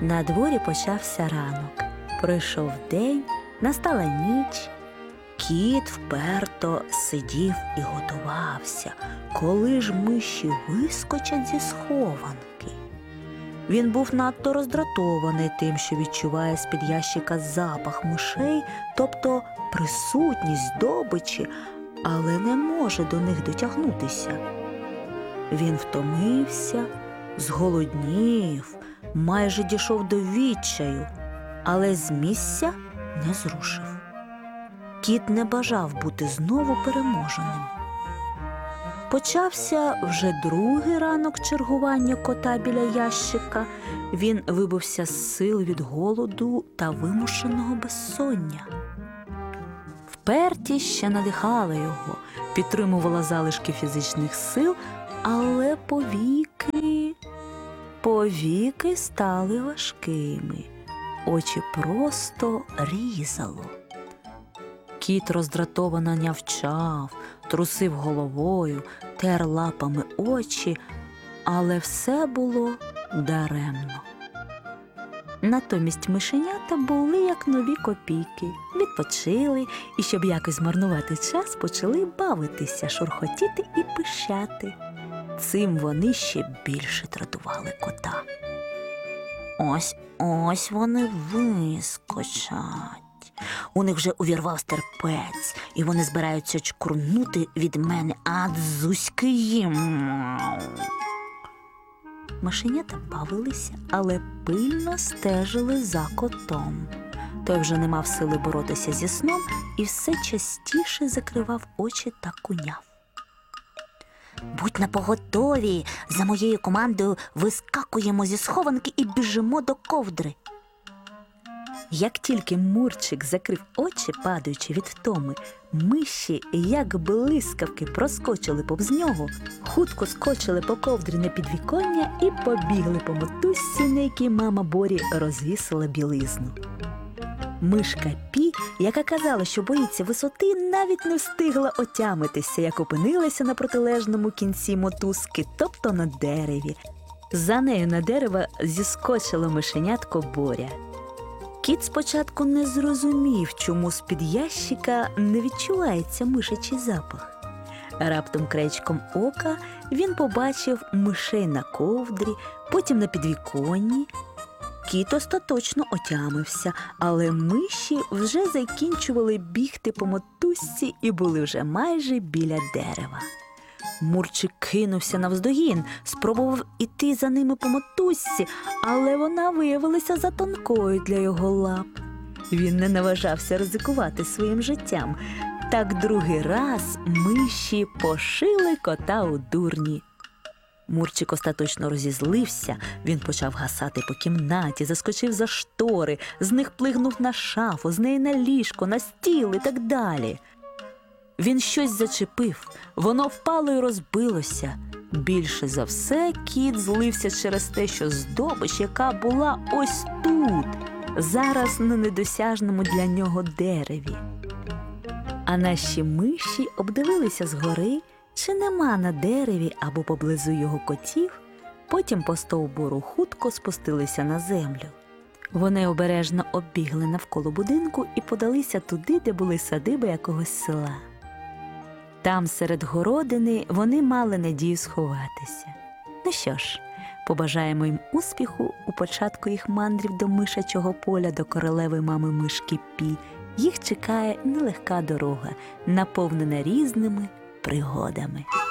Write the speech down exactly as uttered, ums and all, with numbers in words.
На дворі почався ранок. Пройшов день, настала ніч. Кіт вперто сидів і готувався, коли ж миші вискочать зі схованки. Він був надто роздратований тим, що відчуває з-під ящика запах мишей, тобто присутність здобичі, але не може до них дотягнутися. Він втомився, зголоднів, майже дійшов до відчаю, але з місця не зрушив. Кіт не бажав бути знову переможеним. Почався вже другий ранок чергування кота біля ящика. Він вибився з сил від голоду та вимушеного безсоння. Впертість ще надихала його, підтримувала залишки фізичних сил, але повіки, повіки стали важкими. Очі просто різало. Кіт роздратовано нявчав, трусив головою, тер лапами очі, але все було даремно. Натомість мишенята були як нові копійки, відпочили і, щоб якось змарнувати час, почали бавитися, шурхотіти і пищати. Цим вони ще більше дратували кота. Ось, ось вони вискочать. У них вже увірвався терпець, і вони збираються чкурнути від мене, а дзузьки їм. Мишенята бавилися, але пильно стежили за котом. Той вже не мав сили боротися зі сном і все частіше закривав очі та куняв. «Будь напоготові! За моєю командою вискакуємо зі схованки і біжимо до ковдри!» Як тільки Мурчик закрив очі, падаючи від втоми, миші, як блискавки, проскочили повз нього, хутко скочили по ковдрі на підвіконня і побігли по мотузці, на якій мама Борі розвісила білизну. Мишка Пі, яка казала, що боїться висоти, навіть не встигла отямитися, як опинилася на протилежному кінці мотузки, тобто на дереві. За нею на дерево зіскочило мишенятко Боря. Кіт спочатку не зрозумів, чому з-під ящика не відчувається мишачий запах. Раптом краєчком ока він побачив мишей на ковдрі, потім на підвіконні. Кіт остаточно отямився, але миші вже закінчували бігти по мотузці і були вже майже біля дерева. Мурчик кинувся навздогін, спробував іти за ними по мотузці, але вона виявилася затонкою для його лап. Він не наважався ризикувати своїм життям. Так другий раз миші пошили кота у дурні. Мурчик остаточно розізлився, він почав гасати по кімнаті, заскочив за штори, з них плигнув на шафу, з неї на ліжко, на стіл і так далі. Він щось зачепив, воно впало і розбилося. Більше за все кіт злився через те, що здобич, яка була ось тут, зараз на недосяжному для нього дереві. А наші миші обдивилися згори, чи нема на дереві або поблизу його котів, потім по стовбуру хутко спустилися на землю. Вони обережно оббігли навколо будинку і подалися туди, де були садиби якогось села. Там, серед городини, вони мали надію сховатися. Ну що ж, побажаємо їм успіху у початку їх мандрів до мишачого поля, до королеви мами мишки Пі. Їх чекає нелегка дорога, наповнена різними пригодами.